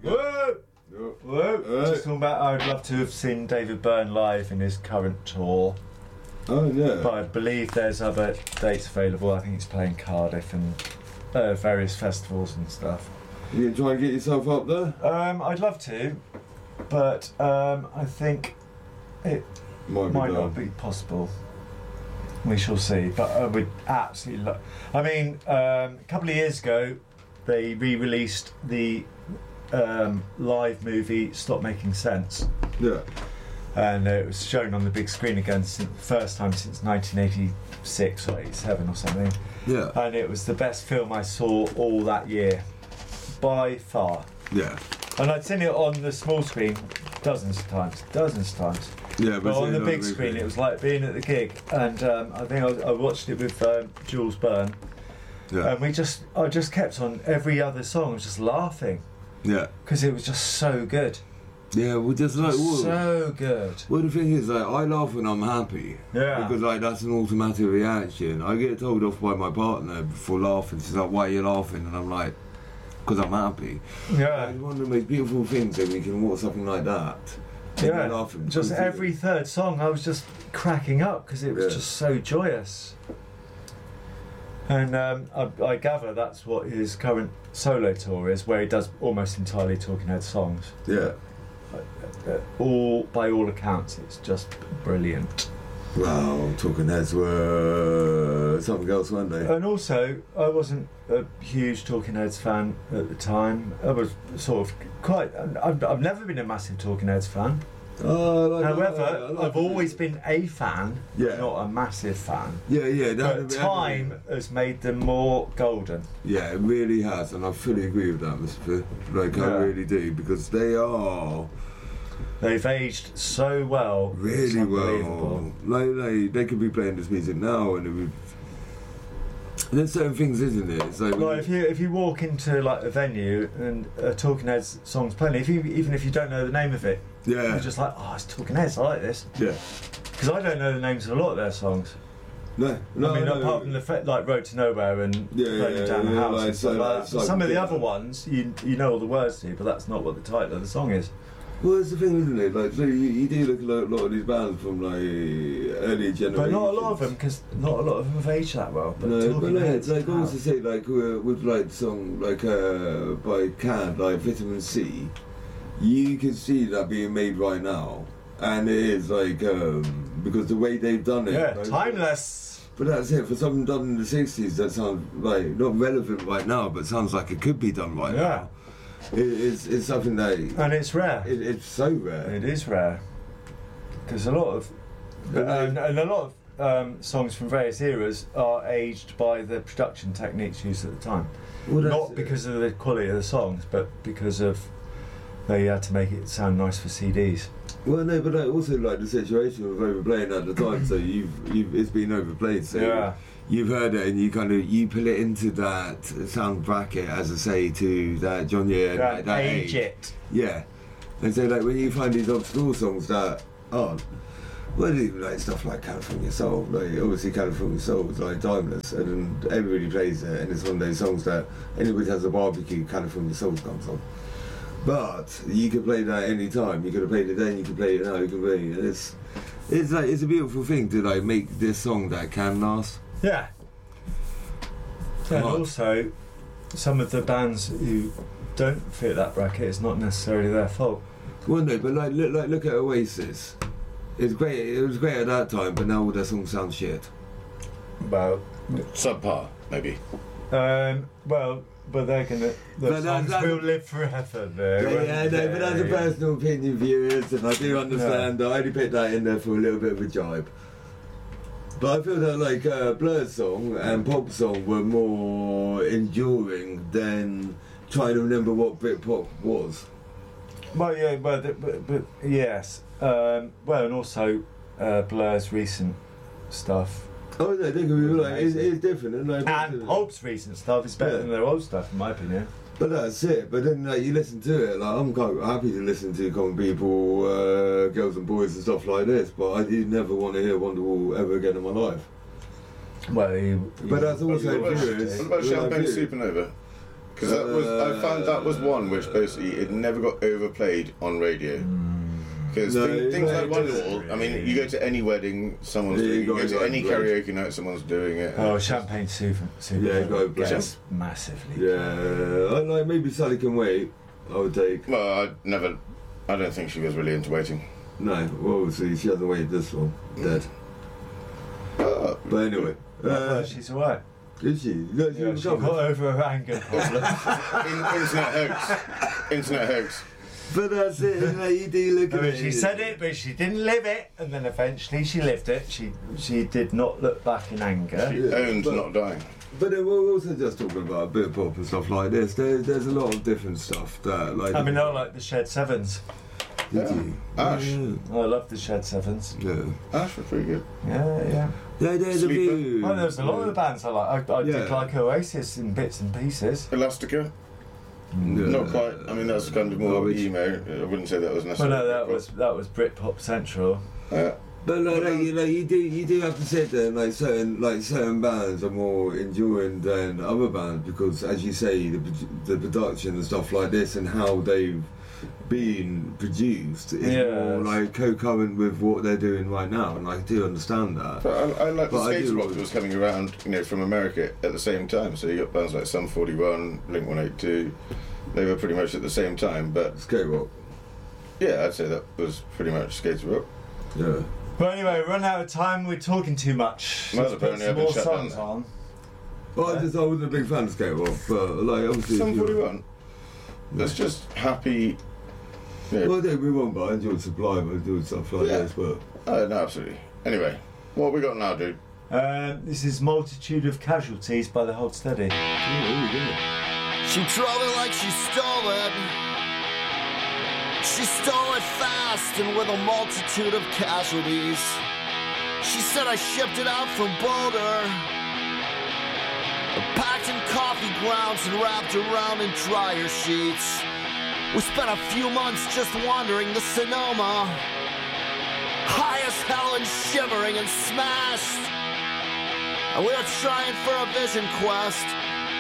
Whoa! Whoa! Just talking about, I'd love to have seen David Byrne live in his current tour. Oh yeah. But I believe there's other dates available. I think he's playing Cardiff and various festivals and stuff. You gonna try and get yourself up there? I'd love to, but I think it might not be possible. We shall see. But I would absolutely love. I mean, a couple of years ago, they re-released the live movie Stop Making Sense. Yeah. And it was shown on the big screen again, first time since 1986 or 87 or something. Yeah. And it was the best film I saw all that year, by far. Yeah. And I'd seen it on the small screen dozens of times. Yeah, but on the big screen, it was like being at the gig. And I think I watched it with Jules Byrne. Yeah. And I just kept on every other song. I was just laughing. Yeah. Because it was just so good. Yeah, well, just like so good. Well, the thing is, like, I laugh when I'm happy. Yeah. Because like that's an automatic reaction. I get told off by my partner for laughing. She's like, "Why are you laughing?" And I'm like, "Because I'm happy." Yeah. It's one of the most beautiful things that we can watch something like that. Yeah. Laughing. Just every third song, I was just cracking up because it was just so joyous. And I gather that's what his current solo tour is, where he does almost entirely Talking Heads songs. Yeah. By all accounts, it's just brilliant. Wow, Talking Heads were something else, weren't they? And also, I wasn't a huge Talking Heads fan at the time. I was sort of quite. I've never been a massive Talking Heads fan. However, I've always been a fan, not a massive fan. Yeah. But time has made them more golden. Yeah, it really has, and I fully agree with that, Mr. Like, I really do, because they've aged so well. Really well. Like, they could be playing this music now, and it would. There's certain things, isn't it? It's like if you walk into like a venue and Talking Heads song's playing, even if you don't know the name of it, you're just like, oh, it's Talking Heads, I like this. Yeah. Because I don't know the names of a lot of their songs. No. I mean, apart from the like Road to Nowhere and Burning Down the House. Some of the other ones, you know all the words to, but that's not what the title of the song is. Well, it's the thing, isn't it? Like, so you do look at a lot of these bands from like earlier generations. But not a lot of them, because not a lot of them have aged that well. But no, but Heads, like I also say, like with like the song like by Can, like Vitamin C, you can see that being made right now, and it is like because the way they've done it. Yeah, like, timeless. But that's it. For something done in the 60s, that sounds like not relevant right now, but sounds like it could be done right now. It's something that... And it's rare. It's so rare. It is rare. Because a lot of... and a lot of songs from various eras are aged by the production techniques used at the time. Well, not because of the quality of the songs, but because of they had to make it sound nice for CDs. Well, no, but also like the situation of overplaying at the time, so it's been overplayed, so you've heard it and you put it into that sound bracket, as I say, to that John Year, that age. Yeah, and so like when you find these obscure songs that aren't, well, even like stuff like California Soul, like obviously California Soul is like timeless, and everybody plays it, and it's one of those songs that anybody has a barbecue, California Soul comes on. But you can play that any time. You could have played it then. You can play it now. You can play it. It's like it's a beautiful thing to like make this song that can last. Yeah. And also, some of the bands who don't fit that bracket, it's not necessarily their fault. Well, no, but like look at Oasis. It's great. It was great at that time, but now all their songs sound shit. Well, subpar maybe. Well. But they're gonna. The songs will live forever. But that's a personal opinion, viewers, and I do understand. I only put that in there for a little bit of a jibe. But I feel that like Blur's song and Pop song were more enduring than trying to remember what Britpop was. Well, yeah, but yes. Well, and also Blur's recent stuff. Oh no, they can be like it's different, and Pulp's recent stuff is better than their old stuff, in my opinion. But that's it. But then like, you listen to it, like I'm quite happy to listen to common people, girls and boys and stuff like this. But I do never want to hear Wonderwall ever again in my life. Well, but that's also what about Champagne Supernova? Because I found that was one which basically it never got overplayed on radio. Because things like Wonderwall, I mean, you go to any wedding, someone's doing it. You go to any karaoke night, someone's doing it. Oh, Champagne Super. Yeah, go gets massively. Yeah, like maybe Sally Can Wait. I would take. Well, I don't think she was really into waiting. No, well, see, she hasn't waited this long. Dead. But anyway, she's alright. Is she? No, she got over her anger problem. Internet hoax. But that's it, isn't it? You do look at it. She said it, but she didn't live it, and then eventually she lived it. She did not look back in anger. She owned not dying. But we're also just talking about a bit of pop and stuff like this. There's a lot of different stuff that, like. I mean, I like the Shed Sevens. Did you? Ash. Yeah. I love the Shed Sevens. Yeah. Ash was pretty good. Yeah. There's a few. Well, there's a lot of the bands I like. I did like Oasis in bits and pieces. Elastica. Not quite. I mean, that's kind of more emo. I wouldn't say that was necessarily. Well, no, that was Britpop Central. But you do have to sit there, like certain bands are more enduring than other bands because, as you say, the production and stuff like this and how they've been produced is more like co-current with what they're doing right now, and I do understand that. But I like the skate rock that was coming around, from America at the same time. So you got bands like Sum 41, Blink 182. They were pretty much at the same time, but skate rock. Yeah, I'd say that was pretty much skate rock. Yeah. But anyway, we're running out of time. We're talking too much. Let's put some more songs on. Well, I wasn't a big fan of skate rock, but like obviously. Sum 41. That's just happy. Yeah. Well, we won't, but I enjoyed Sublime and doing stuff like this, but. Oh, no, absolutely. Anyway, what have we got now, dude? This is Multitude of Casualties by The Hold Steady. She drove it like she stole it. She stole it fast and with a multitude of casualties. She said I shipped it out from Boulder, packed in coffee grounds and wrapped around in dryer sheets. We spent a few months just wandering the Sonoma, high as hell and shivering and smashed. And we were trying for a vision quest